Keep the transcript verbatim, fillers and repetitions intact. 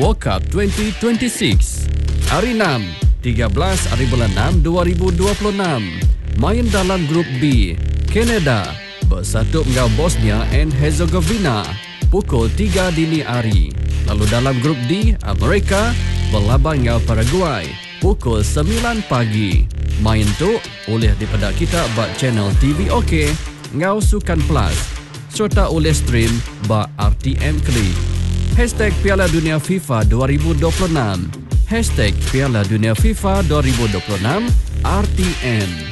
World Cup dua ribu dua puluh enam. Hari enam, tiga belas hari bulan enam dua ribu dua puluh enam. Main dalam grup B, Canada bersatu dengan Bosnia and Herzegovina pukul tiga dini hari. Lalu dalam grup D, Amerika berlaban dengan Paraguay pukul sembilan pagi. Main tu oleh daripada kita buat channel T V OK ngau Sukan Plus serta oleh stream ba R T M Klik. Hashtag Piala Dunia FIFA dua ribu dua puluh enam. Hashtag Piala Dunia FIFA dua ribu dua puluh enam R T M.